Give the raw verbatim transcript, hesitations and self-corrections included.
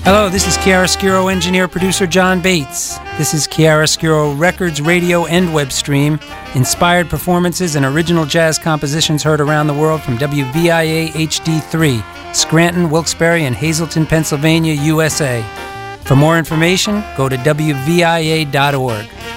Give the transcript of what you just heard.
Hello, this is Chiaroscuro engineer producer John Bates. This is Chiaroscuro Records radio and web stream. Inspired performances and original jazz compositions heard around the world from W V I A H D three, Scranton, Wilkes-Barre, and Hazleton, Pennsylvania, U S A. For more information, go to W V I A dot org.